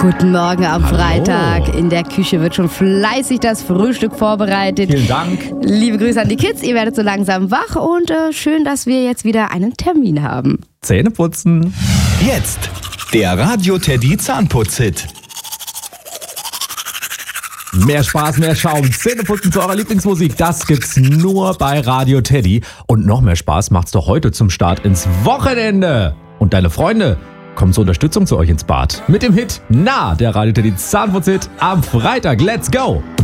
Guten Morgen am Hallo. Freitag. In der Küche wird schon fleißig das Frühstück vorbereitet. Vielen Dank. Liebe Grüße an die Kids, ihr werdet so langsam wach und schön, dass wir jetzt wieder einen Termin haben. Zähne putzen. Jetzt der Radio Teddy Zahnputz-Hit. Mehr Spaß, mehr Schaum. Zähneputzen zu eurer Lieblingsmusik. Das gibt's nur bei Radio Teddy. Und noch mehr Spaß macht's doch heute zum Start ins Wochenende. Und deine Freunde kommen zur Unterstützung zu euch ins Bad. Mit dem Hit Na, der Radio Teddy Zahnputz-Hit am Freitag. Let's go!